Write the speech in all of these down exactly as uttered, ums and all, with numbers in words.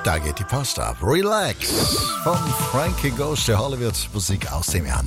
Da geht die Post ab. Relax von Frankie Goes to Hollywood. Musik aus dem Jahr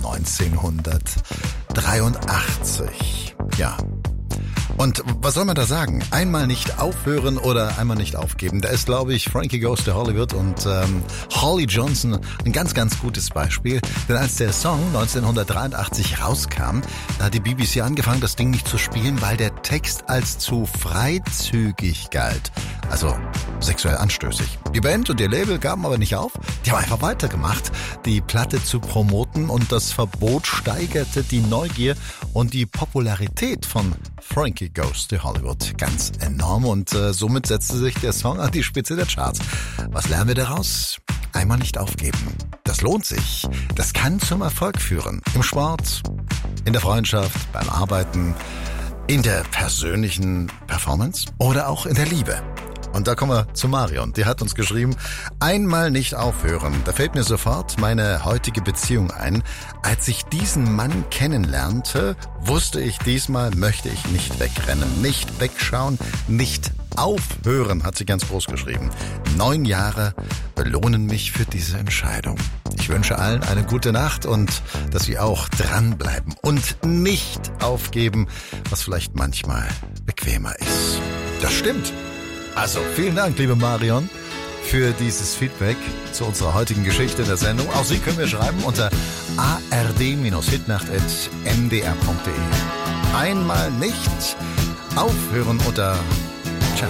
neunzehnhundertdreiundachtzig. Ja. Und was soll man da sagen? Einmal nicht aufhören oder einmal nicht aufgeben. Da ist, glaube ich, Frankie Goes to Hollywood und ähm, Holly Johnson ein ganz, ganz gutes Beispiel. Denn als der Song neunzehnhundertdreiundachtzig rauskam, da hat die B B C angefangen, das Ding nicht zu spielen, weil der Text als zu freizügig galt. Also sexuell anstößig. Die Band und ihr Label gaben aber nicht auf. Die haben einfach weitergemacht, die Platte zu promoten, und das Verbot steigerte die Neugier und die Popularität von Frankie Goes to Hollywood ganz enorm, und äh, somit setzte sich der Song an die Spitze der Charts. Was lernen wir daraus? Einmal nicht aufgeben. Das lohnt sich. Das kann zum Erfolg führen. Im Sport, in der Freundschaft, beim Arbeiten, in der persönlichen Performance oder auch in der Liebe. Und da kommen wir zu Marion. Die hat uns geschrieben: Einmal nicht aufhören. Da fällt mir sofort meine heutige Beziehung ein. Als ich diesen Mann kennenlernte, wusste ich, diesmal möchte ich nicht wegrennen, nicht wegschauen, nicht aufhören, hat sie ganz groß geschrieben. Neun Jahre belohnen mich für diese Entscheidung. Ich wünsche allen eine gute Nacht und dass sie auch dranbleiben und nicht aufgeben, was vielleicht manchmal bequemer ist. Das stimmt. Also, vielen Dank, liebe Marion, für dieses Feedback zu unserer heutigen Geschichte der Sendung. Auch Sie können wir schreiben unter a r d hitnacht at m d r punkt d e. Einmal nicht aufhören oder